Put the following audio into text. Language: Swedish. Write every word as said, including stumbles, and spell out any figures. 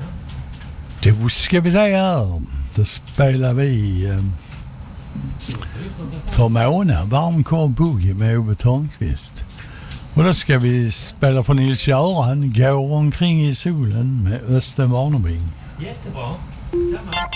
Då ska vi säga här. Då spelar vi eh, för Mona Varmkorv Boogie med Ove Törnqvist. Och då ska vi spela för Nils-Göran Går omkring i solen med Östen Warnerbring. Jättebra. Samma.